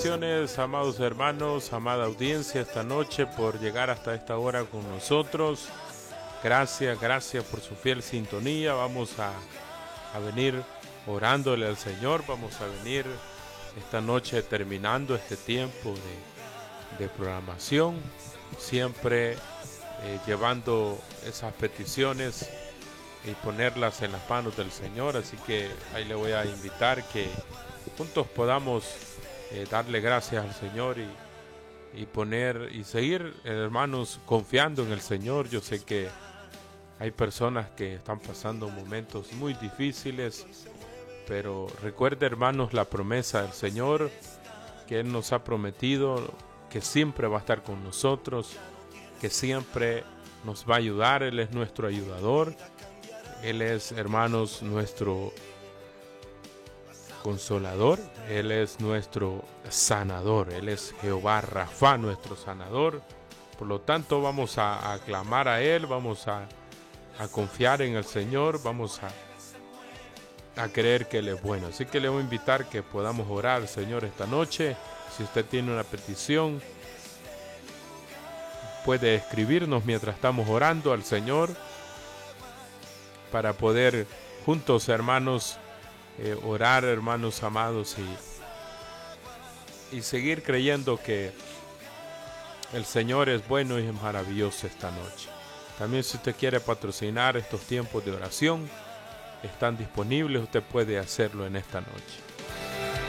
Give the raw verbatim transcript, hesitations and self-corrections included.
bendiciones, amados hermanos, amada audiencia, esta noche por llegar hasta esta hora con nosotros. Gracias, gracias por su fiel sintonía. Vamos a, a venir orándole al Señor. Vamos a venir esta noche terminando este tiempo de, de programación, siempre eh, llevando esas peticiones y ponerlas en las manos del Señor. Así que ahí le voy a invitar que juntos podamos eh, darle gracias al Señor y, y poner y seguir, hermanos, confiando en el Señor. Yo sé que hay personas que están pasando momentos muy difíciles, pero recuerde, hermanos, la promesa del Señor, que Él nos ha prometido que siempre va a estar con nosotros, que siempre nos va a ayudar. Él es nuestro ayudador. Él es, hermanos, nuestro consolador. Él es nuestro sanador. Él es Jehová Rafa, nuestro sanador. Por lo tanto, vamos a, a clamar a Él, vamos a, a confiar en el Señor, vamos a, a creer que Él es bueno. Así que le voy a invitar que podamos orar al Señor esta noche. Si usted tiene una petición, puede escribirnos mientras estamos orando al Señor, para poder juntos, hermanos, eh, orar, hermanos amados, y, y seguir creyendo que el Señor es bueno y es maravilloso esta noche. También, si usted quiere patrocinar estos tiempos de oración, están disponibles. Usted puede hacerlo en esta noche.